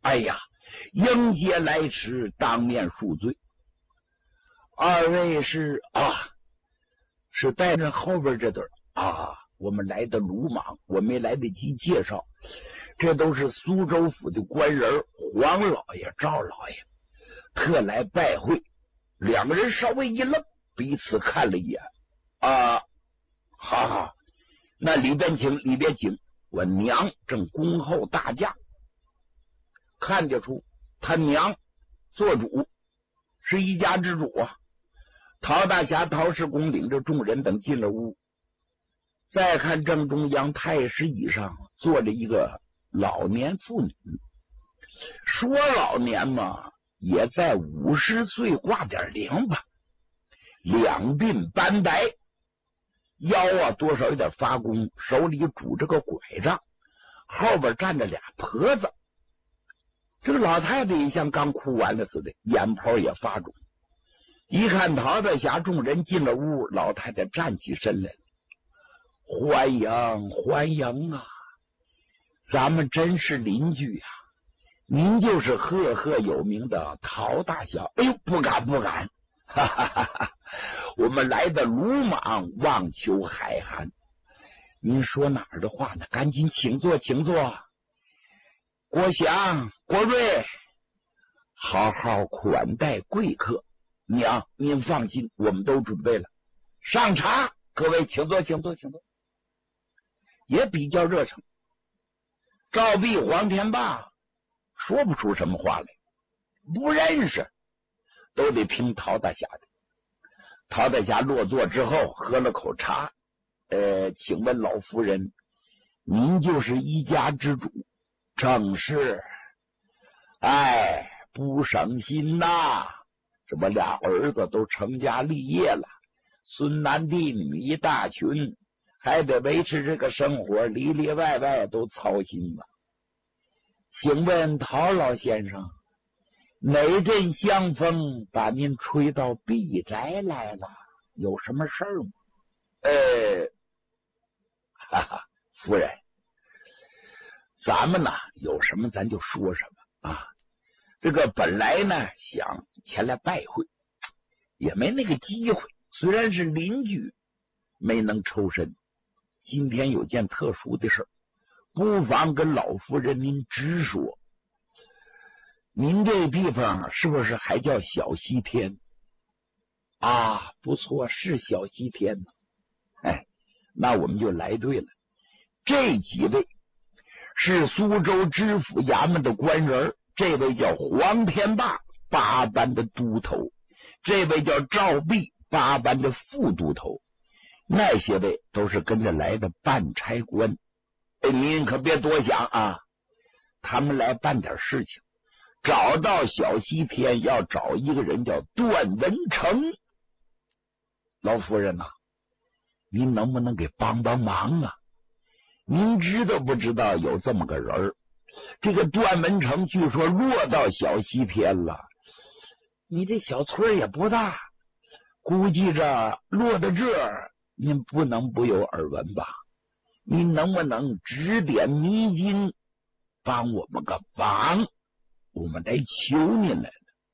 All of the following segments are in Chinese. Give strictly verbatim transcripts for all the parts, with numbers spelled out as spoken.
哎呀，迎接来迟，当面恕罪。二位是啊，是带着后边这对啊，我们来的鲁莽，我没来得及介绍，这都是苏州府的官人，黄老爷、赵老爷，特来拜会。两个人稍微一愣，彼此看了一眼。啊，好好，那里边请，里边请。我娘正恭候大驾，看得出他娘做主，是一家之主啊。陶大侠、陶世公领着众人等进了屋，再看正中央太师椅上坐着一个老年妇女，说老年嘛，也在五十岁挂点零吧，两鬓斑白，腰啊多少有点发光，手里拄着个拐杖，后边站着俩婆子。这个老太太也像刚哭完了似的，眼泡也发肿。一看陶大侠众人进了屋，老太太站起身来了，欢迎欢迎啊，咱们真是邻居啊，您就是赫赫有名的陶大侠。哎呦，不敢不敢，哈哈哈哈，我们来的鲁莽，望求海涵。您说哪儿的话呢？赶紧请坐请坐。国祥、国瑞，好好款待贵客。娘，您放心，我们都准备了。上茶，各位请坐请坐请坐。也比较热诚。赵壁、黄天霸说不出什么话来，不认识，都得听陶大侠的。陶大侠落座之后，喝了口茶。呃，请问老夫人，您就是一家之主？正是。哎，不省心呐，这不俩儿子都成家立业了，孙男弟女一大群，还得维持这个生活，里里外外都操心吧。请问陶老先生，哪阵香风把您吹到碧宅来了？有什么事儿吗？呃，哈哈，夫人，咱们呢有什么咱就说什么啊。这个本来呢想前来拜会，也没那个机会。虽然是邻居，没能抽身。今天有件特殊的事，不妨跟老夫人您直说。您这地方是不是还叫小西天啊？不错，是小西天呢。哎，那我们就来对了。这几位是苏州知府衙门的官人，这位叫黄天霸，八班的都头；这位叫赵壁，八班的副都头。那些位都是跟着来的办差官。哎，您可别多想啊，他们来办点事情，找到小西天要找一个人叫段文成。老夫人呐、啊，您能不能给帮帮忙啊？您知道不知道有这么个人？这个段文成据说落到小西天了。你这小村也不大，估计着落到这儿，您不能不有耳闻吧？您能不能指点迷津，帮我们个忙？我们来求您来了。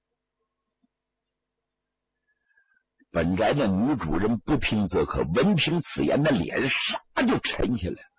本宅的女主人不听则可，闻听此言，那脸唰就沉下来了。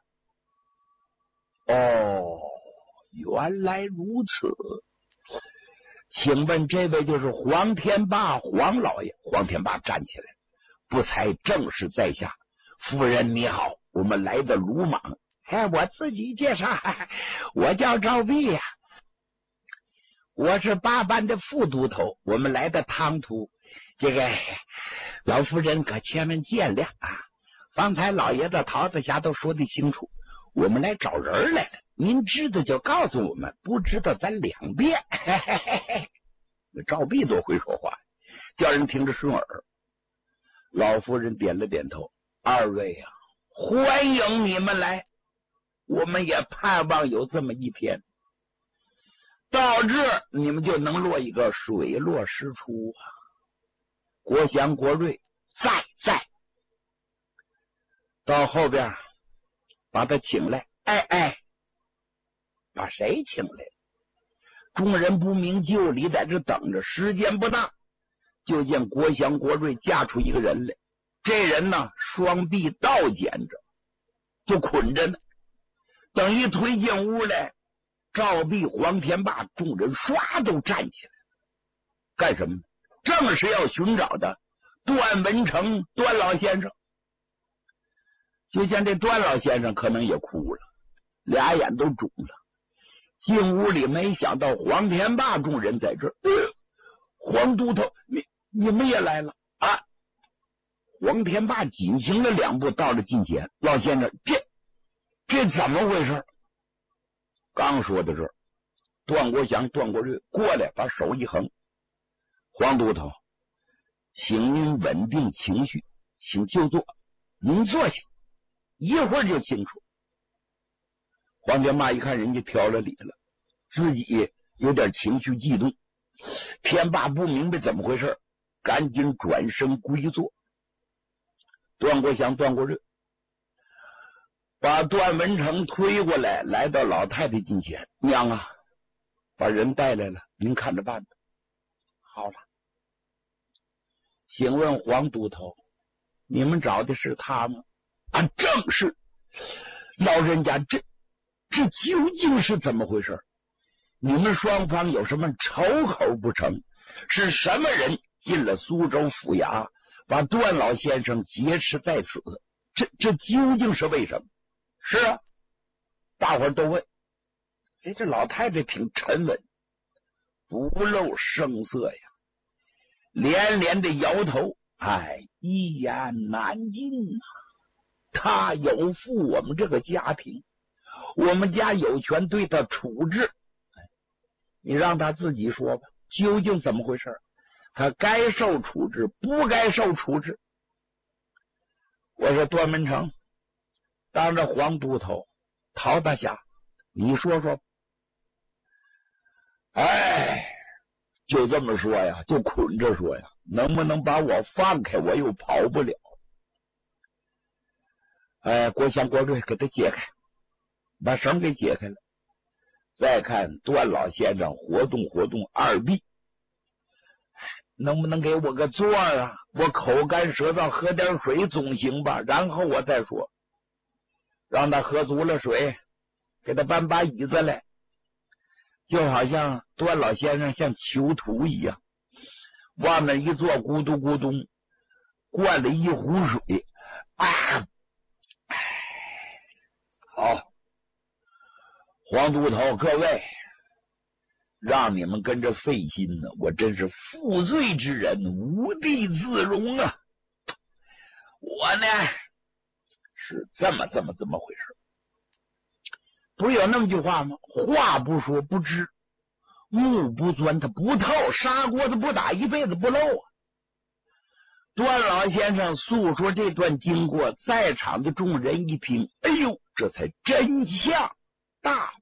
哦，原来如此。请问这位就是黄天霸黄老爷？黄天霸站起来，不才正是在下。夫人你好，我们来的鲁莽。哎，我自己介绍，我叫赵壁呀、啊，我是八班的副都头，我们来的唐突。这个老夫人可千万见谅啊！方才老爷子陶子侠都说得清楚，我们来找人来了。您知道就告诉我们，不知道咱两遍。嘿嘿嘿嘿，赵壁多会说话，叫人听着顺耳。老夫人点了点头，二位啊，欢迎你们来，我们也盼望有这么一天，到这你们就能落一个水落石出啊！国祥、国瑞在在，到后边把他请来。哎哎，把谁请来？ 众人不明就里，在这等着。时间不大，就见郭襄、郭瑞架出一个人来。这人呢，双臂倒剪着，就捆着呢。等一推进屋来，赵壁、黄天霸众人唰都站起来，干什么？正是要寻找的段文成段老先生。就见这段老先生可能也哭了，俩眼都肿了。进屋里，没想到黄天霸众人在这儿。呃、黄都头，你你们也来了啊！黄天霸紧行了两步，到了近前。老先生，这这怎么回事？刚说到这儿，段国祥、段国瑞过来，把手一横：“黄都头，请您稳定情绪，请就坐，您坐下，一会儿就清楚。”黄天霸一看人家挑了理了，自己有点情绪激动。天霸不明白怎么回事，赶紧转身归坐。段国祥、段国瑞把段文成推过来，来到老太太近前：“娘啊，把人带来了，您看着办吧。”“好了。”“请问黄都头，你们找的是他吗？”“啊，正是。老人家，这这究竟是怎么回事？你们双方有什么仇口不成？是什么人进了苏州府衙，把段老先生劫持在此？这这究竟是为什么？”“是啊。”大伙儿都问。哎，这老太太挺沉稳，不露声色呀，连连的摇头。哎，一言难尽啊！他有负我们这个家庭，我们家有权对他处置。你让他自己说吧，究竟怎么回事？他该受处置，不该受处置？”我说：“段文成，当着黄都头、陶大侠，你说说。”“哎，就这么说呀，就捆着说呀，能不能把我放开？我又跑不了。”哎，郭襄、郭瑞给他解开，把绳给解开了。再看段老先生活动活动二臂，能不能给我个座啊？我口干舌燥，喝点水总行吧？然后我再说。让他喝足了水，给他搬把椅子来，就好像段老先生像囚徒一样，往那一坐，咕嘟咕嘟灌了一壶水啊！好，黄都头，各位，让你们跟着费心呢，我真是负罪之人，无地自容啊！我呢是这么这么这么回事，不是有那么句话吗？话不说不知，木不钻它不透，砂锅子不打一辈子不漏啊！段老先生诉说这段经过，在场的众人一听，哎呦，这才真相大